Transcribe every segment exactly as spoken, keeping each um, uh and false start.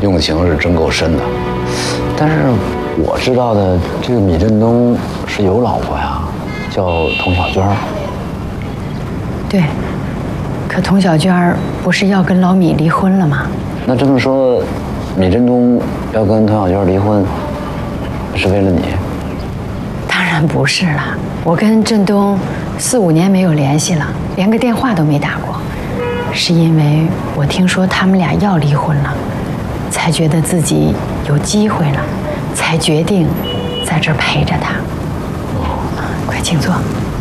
用情是真够深的。但是我知道的这个米振东是有老婆呀，叫童小娟。 对，可童小娟不是要跟老米离婚了吗？ 那这么说，米振东要跟童小娟离婚，是为了你？ 当然不是了，我跟振东四五年没有联系了，连个电话都没打过，是因为我听说他们俩要离婚了，才觉得自己有机会了，才决定在这儿陪着他。哦，快请坐。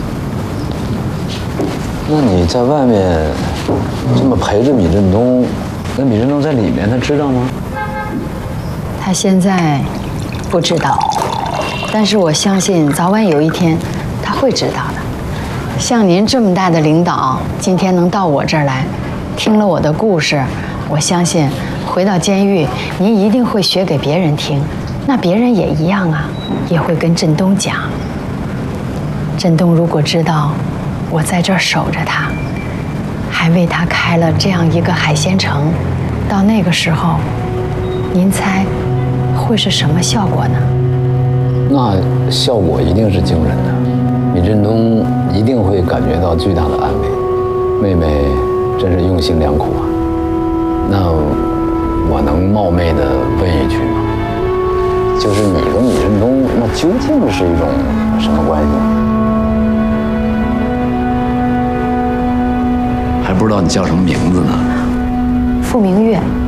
那你在外面这么陪着米振东，那米振东在里面，他知道吗？ 他现在不知道，但是我相信早晚有一天他会知道的。像您这么大的领导，今天能到我这儿来，听了我的故事，我相信回到监狱，您一定会学给别人听，那别人也一样啊，也会跟振东讲。振东如果知道我在这儿守着他，还为他开了这样一个海鲜城，到那个时候，您猜会是什么效果呢？ 那效果一定是惊人的，米振东一定会感觉到巨大的安慰。妹妹真是用心良苦啊。那我能冒昧的问一句吗？就是你和米振东那究竟是一种什么关系？ 还不知道你叫什么名字呢？ 傅明月。